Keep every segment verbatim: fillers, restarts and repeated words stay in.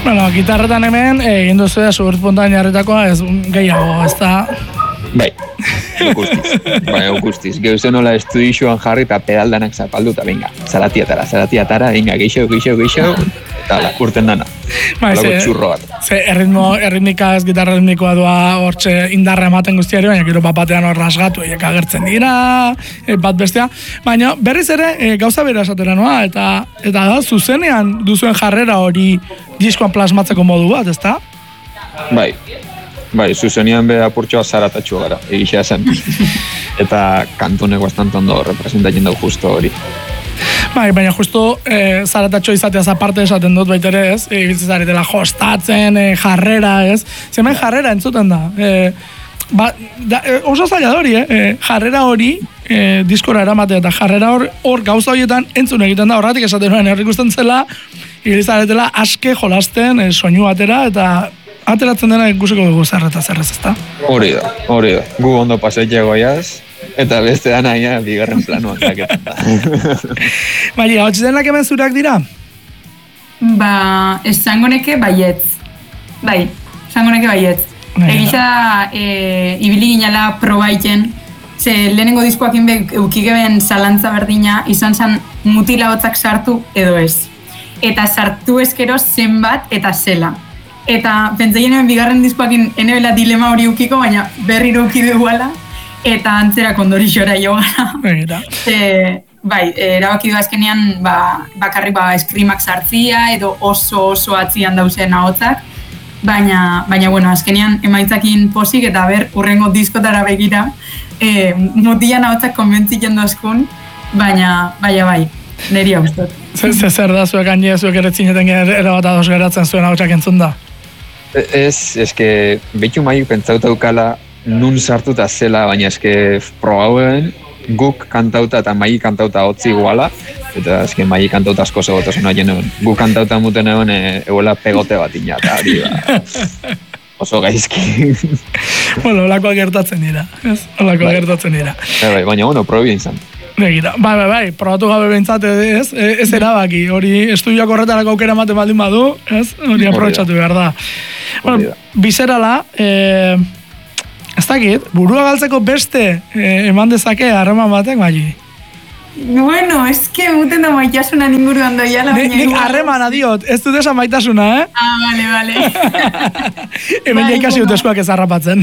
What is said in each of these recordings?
Bueno, gitarretan hemen, egin duzu da Subert Pontañarretakoa, ez gehiago, ez da... Bai, guztiz, bai, guztiz. Geuzen nola estudixuan jarri eta pedaldanak zapaldu eta venga, zaratiatara, zaratiatara, venga, geixo, geixo, geixo, eta la, urten dana. Bai, ze, txurro bat. Ze, erritmo, erritmika ez gitarra erritmikoa doa hortxe indarra ematen guztiari, baina gero bapatean hor rasgatu, eiek agertzen dira, e, bat bestea. Baina berriz ere, e, gauza bera esatera noa, eta, eta da, zuzenean duzuen jarrera hori diskoan plasmatzeko modu bat, ezta? Bai. Bai, zuzenean be apurtxoa zaratatxua gara, egitea zen. Eta kantunek bastante ondo representatzen dugu justo hori. Bai, baina justo e, zaratatxo izateaz aparte esaten dut baitere ez, e, zaretela jostatzen, e, jarrera ez, zemen jarrera entzuten da. E, ba, da e, oso zaila da hori, eh? jarrera hori e, diskora eramatea eta jarrera hor, hor gauza horietan entzun egiten da, horratik esaten nuen herrikusten zela, zaretela aske jolasten, e, soinu atera eta ateratzen dena ikusiko dugu zerreta zerrez, ezta? Hori da, hori da. Gu ondo paseitxe goiaz, eta beste da nahi, bigarren planuan daketan da. Baina, hotx denak hemen zurak dira? Ba, esango neke baietz. Bai, esango neke baietz. Egisa, e, ibili ginala probaiten, ze lehenengo diskoakin be eukigeben zalantza berdina, izan zen mutila hotzak sartu edo ez. Eta sartu ezkero zenbat eta zela. Eta pentsaien bigarren diskoakin enebela dilema hori ukiko, baina berriro ukidu iguala, eta antzera kondorixora jo gara. e, bai, erabaki du azkenean ba, bakarri ba, eskrimak sartzia, edo oso oso atzian dauzen ahotzak, baina, baina bueno, azkenean emaitzakin posik eta ber, urrengo diskotara begira, e, mutian ahotzak konbentziken dozkun, baina, baina bai, niri hau ustot. Zer da zuek anie, zuek ere zineten erabat ados geratzen zuen ahotsak entzun da? Ez, eske, behitu maik pentsauta dukala nun sartuta zela, baina eske probauen guk kantauta eta maik kantauta hotzi iguala, eta eske maik kantauta asko zegotasun haien egon. Guk kantauta muten egon egoela pegote bat ina, eta hori ba, oso gaizki. Bueno, olakoak gertatzen dira, ez? Olakoak bai. gertatzen dira. Bai, baina, bueno, probi izan. Begira, bai, bai, bai, probatu gabe behintzat, ez, ez erabaki, hori estudioak horretarako aukera ematen baldin badu, ez, hori aprobetxatu behar da. Bueno, bizerala, eh, ez dakit, burua galtzeko beste eh, eman dezake harreman batek, bai? Bueno, ez que muten da maitasuna inguruan doia la baina. Nik harremana diot, ez dut esan maitasuna, eh? Ah, vale, vale. Hemen bai, ikasi dut eskuak ez harrapatzen.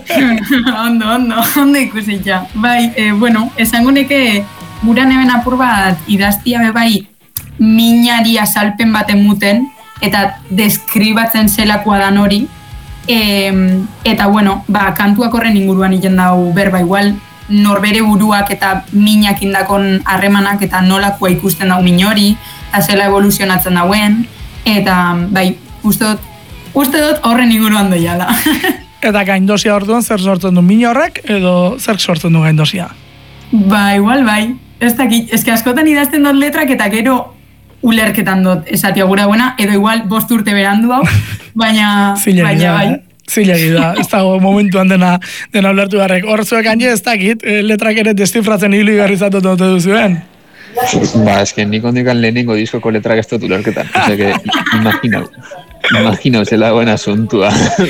ondo, ondo, ondo ikusitza. Bai, eh, bueno, esango neke guran eben apur bat idaztia be bai minari azalpen baten muten, eta deskribatzen zelakoa dan hori. E, eta, bueno, ba, kantuak horren inguruan iten dau berba igual, norbere buruak eta minak indakon harremanak eta nolakoa ikusten dau min hori, eta zela evoluzionatzen dauen, eta bai, uste dut, uste dut horren inguruan doiala. Eta gaindosia orduan zer sortzen du, min horrek edo zer sortzen du gaindosia? Ba, igual bai, ez dakit, eske askotan idazten dut letrak eta gero ulerketan dut esatia gura buena, edo igual bost urte berandu hau, baina, baina bai. Zilegi da, ez dago momentuan dena, dena ulertu garrek. Hor zuek handi ez dakit, letrak ere destifratzen hili garrizatu dute duzuen. Ba, ez que nik ondikan lehenengo diskoko letrak ez dut ulerketan. Ose que, imaginau, imaginau zela buen asuntua.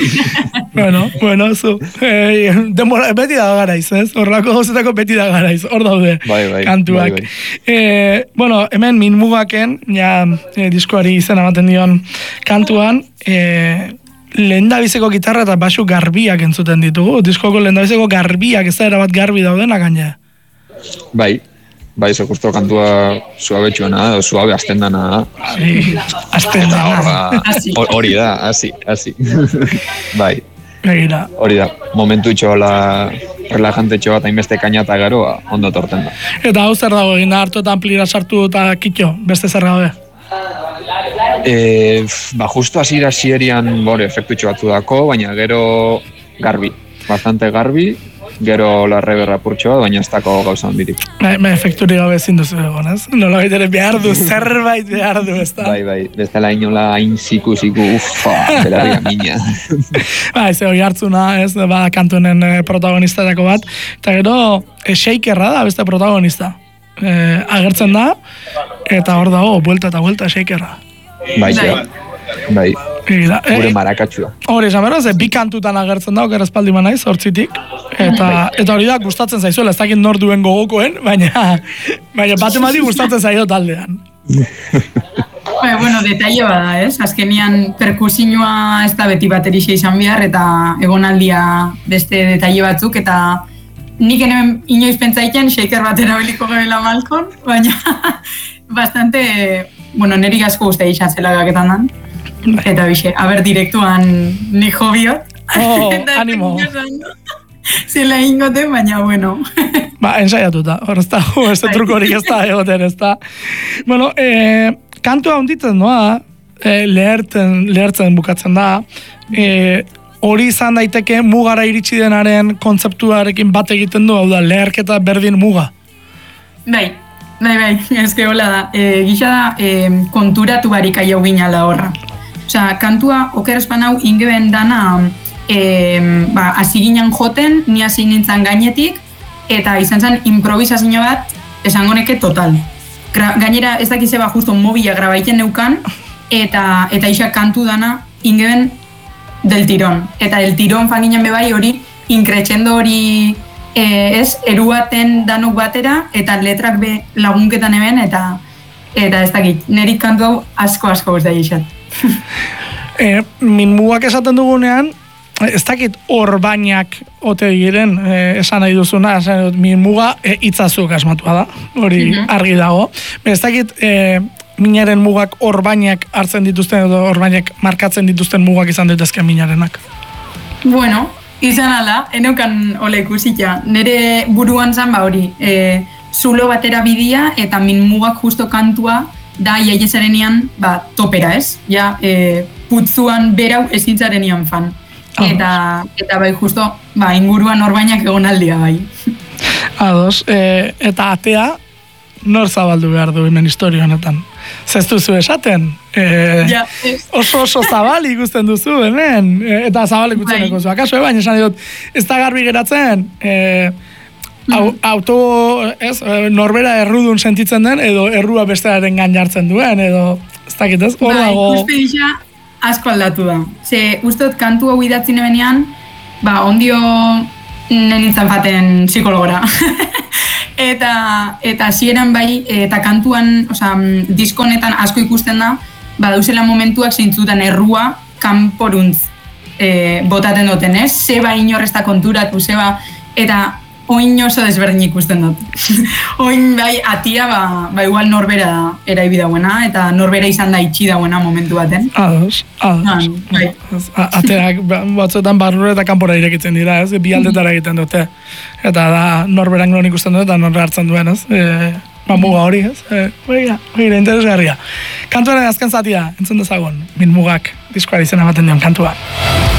Bueno, bueno, zu. Eh, demora, beti da garaiz, ez? Horrelako gauzetako beti da garaiz, hor daude bai, bai, kantuak. Bai, bai. Eh, bueno, hemen minmugaken, ja, eh, diskoari izena ematen dion kantuan, eh, lehendabizeko gitarra eta basu garbiak entzuten ditugu. Diskoko lehendabizeko garbiak, ez da erabat garbi daudena gaina. Bai, bai, zo justo kantua suabe txuena, suabe azten dana. Sí, azten dana. Hori da, hasi, hasi. Bai. Begira. Hori da, momentu itxola relajante txoa eta inbeste kainata garoa ondo torten da. Eta hau zer dago egin da, hartu eta amplira sartu eta kitxo, beste zer gabe? E, ba, justo hasiera sierian bore, efektutxo batzu dako, baina gero garbi, bastante garbi, gero larre berra purtxoa, baina ez dako gauza hondirik. Ba, ba, efekturi gabe ezin duzu egon, ez? Nola baitere behar du, zerbait behar du, ez da? Bai, bai, bestela inola hain ziku, ziku, ufa, belarria mina. Ba, ez hori hartzuna, ez, ba, kantuenen protagonistetako bat, eta gero, e, shakerra da, beste protagonista. E, agertzen da, eta hor dago, buelta eta buelta shakerra. Bai, bai. Egia, gure eh, marakatxua. Hori, esan behar, ze bi kantutan agertzen da, oker espaldi manaiz, hortzitik. Eta, eta hori da, gustatzen zaizuela, ez dakit nor duen gogokoen, baina, baina bat emadi gustatzen zaio taldean. Ba, bueno, detaile bada, ez? Azkenian perkusioa ez da beti baterixe izan behar, eta egonaldia beste detaile batzuk, eta nik hemen inoiz pentsaiken shaker bat erabiliko gabela Malkon, baina bastante, bueno, neri asko guztia izan zela gaketan dan. Eta bixe, haber direktuan nik jobiot. Oh, animo. Zela ingoten, baina bueno. Ba, ensaiatuta, hor ez da, ez da trukorik ez da egoten, ez da. Bueno, eh, kantua hunditzen noa, eh, lehertzen, lehertzen bukatzen da, eh, hori izan daiteke mugara iritsi denaren kontzeptuarekin bat egiten du, hau da, leherketa berdin muga. Bai, bai, bai, ezke hola da. E, gisa da, e, konturatu barik aiau ginala horra. Osea, kantua, oker espan hau ingeben dana, e, ba, hasi ginen joten, ni hasi nintzen gainetik, eta izan zen improvisazio bat, esango neke total. Gra, gainera, ez dakize ba, justo mobila grabaiten neukan, eta eta isa kantu dana ingeben del tirón. Eta del tirón fan ginen bebai hori, inkretxendo hori, e, ez, eruaten danok batera, eta letrak be lagunketan eben, eta eta ez dakit, nerik kantu hau asko-asko ez da gixat. E, min mugak esaten dugunean, ez dakit orbainak ote diren, e, esan nahi duzuna, esan dut, min muga e, itzazuk asmatua da, hori mm-hmm. argi dago. Ez dakit, e, minaren mugak orbainak hartzen dituzten, edo orbainak markatzen dituzten mugak izan daitezken minarenak. Bueno, izan ala, enokan hola ikusita. Nere buruan zan ba hori, e, zulo batera bidia, eta min mugak justo kantua, da jaiezarenian, ba, topera ez, ja, e, putzuan berau ezintzarenian fan. Oh. Eta, eta bai, justo, ba, inguruan orbainak egonaldia bai. Ados, e, eta atea, nor zabaldu behar du hemen historia honetan. Zez duzu esaten, e, ja, oso oso zabal ikusten duzu hemen, e, eta zabal ikutzen eko zu. Akaso, baina esan dut, ez da garbi geratzen, e, Au, auto, ez, norbera errudun sentitzen den, edo errua bestearen gan jartzen duen, edo, ez dakit ez, hor dago... Ba, ikuste gisa asko aldatu da. Ze, ustot, kantu hau idatzi nebenean, ba, ondio nenintzen faten psikologora. eta, eta zieran bai, eta kantuan, oza, diskonetan asko ikusten da, ba, dauzela momentuak zeintzutan errua kanporuntz e, botaten duten, ez? Zeba inorrezta konturatu, zeba, eta... Oin oso desberdin ikusten dut. Oin bai atia ba, ba igual norbera eraibi dauena, eta norbera izan da itxi dauena momentu baten. Ados, ados. Bai. Ateak batzuetan barrura eta kanpora irekitzen dira, ez? Bi aldetara egiten dute. Eta da norberan non ikusten dut eta norbe hartzen duen, ez? E, ba muga hori, ez? E, Oiga, oiga, interesgarria. Kantuaren azken zatia, entzun dezagun, min mugak, diskoari izena ematen dion kantua.